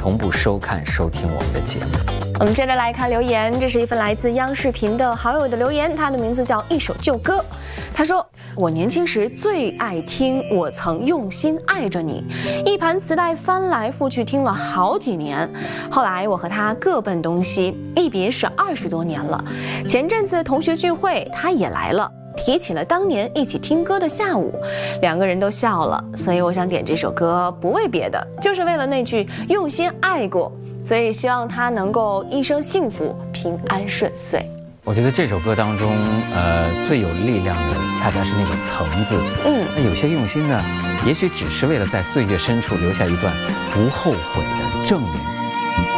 同步收看收听我们的节目。 我们接着来看留言，这是一份来自央视频的好友的留言，他的名字叫一首旧歌。他说，我年轻时最爱听《我曾用心爱着你》，一盘磁带翻来覆去听了好几年。后来我和他各奔东西，一别是20多年了。前阵子同学聚会，他也来了，提起了当年一起听歌的下午，两个人都笑了。所以我想点这首歌，不为别的，就是为了那句用心爱过。所以希望他能够一生幸福、平安顺遂。 我觉得这首歌当中，最有力量的恰恰是那个曾字。那有些用心呢，也许只是为了在岁月深处留下一段不后悔的正面。